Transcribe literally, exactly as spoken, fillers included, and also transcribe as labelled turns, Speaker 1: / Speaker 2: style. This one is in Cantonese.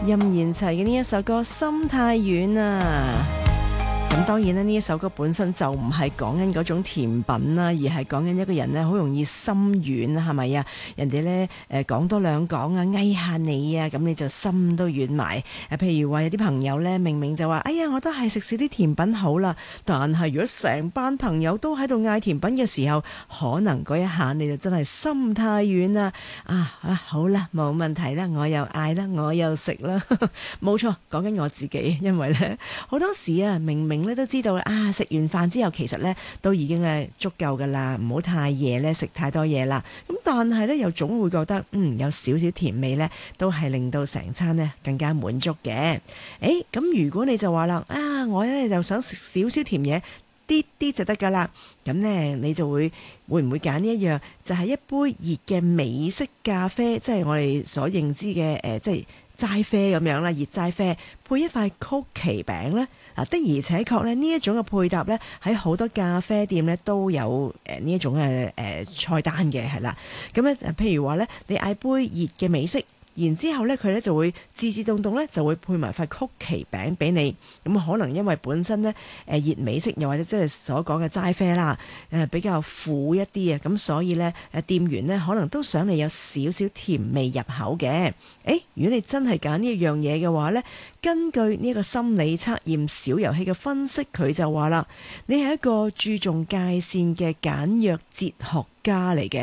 Speaker 1: 任賢齊嘅呢一首歌《心太軟》啊，咁當然咧呢一首歌本身就唔係講緊嗰種甜品啦，而係講緊一個人咧好容易心軟啊，係咪啊？人哋咧誒講多兩講啊，翳下你啊，咁你就心都軟埋。誒，譬如話有啲朋友咧，明明就話，哎呀，我都係食少啲甜品好啦，但係如果成班朋友都喺度嗌甜品嘅時候，可能嗰一下你就真係心太軟啦。啊啊，好啦，冇問題啦，我又嗌啦，我又食啦，冇錯，講緊我自己，因為咧好多時啊，明明咧都知道啊，食完飯之後其實咧都已經係足夠噶啦，唔好太夜咧食太多嘢啦。咁但係咧又總會覺得嗯有少少甜味咧，都係令到成餐咧更加滿足嘅。誒，咁如果你就話啦，啊我咧就想食少少甜嘢，啲啲就得噶啦。咁咧你就會會唔會揀呢一樣？就係一杯熱嘅美式咖啡，即係我哋所認知嘅誒，即係齋啡咁樣啦，熱齋啡配一塊曲奇餅咧。嗱，的而且確咧，呢一種嘅配搭咧，喺好多咖啡店咧都有誒呢一種嘅誒菜單嘅，係啦。咁咧，譬如話咧，你嗌杯熱嘅美式。然之後咧，佢咧就會自自動動咧就會配埋塊曲奇餅俾你。咁可能因為本身咧誒熱美式又或者即係所講嘅齋啡啦，誒比較苦一啲啊，咁所以咧誒店員咧可能都想你有少少甜味入口嘅。誒，如果你真係揀呢一樣嘢嘅話咧，根據呢一個心理測驗小遊戲嘅分析，佢就話啦，你係一個注重界線嘅簡約哲學家嚟嘅。